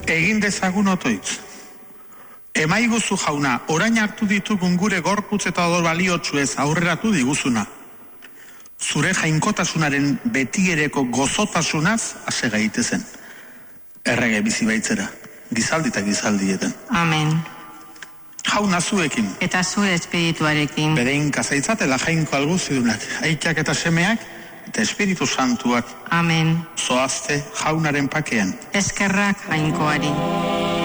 egin dezagun otoitz. Emaiguzu jauna, orain hartu ditugun gure gorputz eta odol baliotsuez aurreratu diguzuna. Zure jainkotasunaren betiereko gozotasunaz ase gaitezen. Errege bizi baitzera, gizaldi eta gizaldieten. Amen. Jauna zuekin. Eta zure espirituarekin. Berein kazaitzatela jainko alguzidunak, aitak eta semeak, eta Espiritu Santuak. Amen. Zoazte jaunaren pakean. Eskerrak jainkoari.